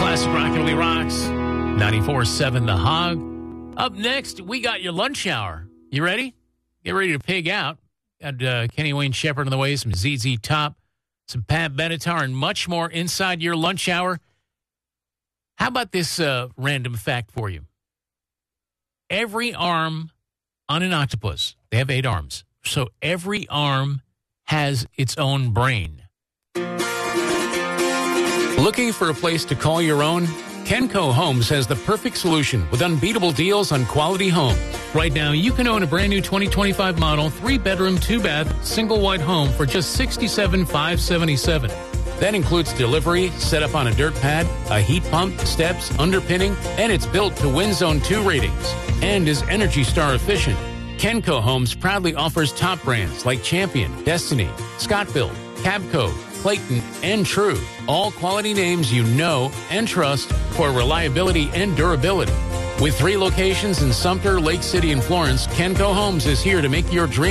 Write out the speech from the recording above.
Classic Rock Really Rocks. 94.7 The Hog. Up next, we got your lunch hour. You ready? Get ready to pig out. Got Kenny Wayne Shepherd on the way, some ZZ Top, some Pat Benatar, and much more inside your lunch hour. How about this random fact for you? Every arm on an octopus, they have 8 arms, so every arm has its own brain. Looking for a place to call your own? Kenco Homes has the perfect solution with unbeatable deals on quality homes. Right now, you can own a brand new 2025 model, 3-bedroom, 2-bath, single wide home for just $67,577. That includes delivery, setup on a dirt pad, a heat pump, steps, underpinning, and it's built to Wind Zone 2 ratings and is Energy Star efficient. Kenco Homes proudly offers top brands like Champion, Destiny, Scott-Built, Cabco, Clayton, and True. All quality names you know and trust for reliability and durability. With 3 locations in Sumter, Lake City, and Florence, Kenco Homes is here to make your dream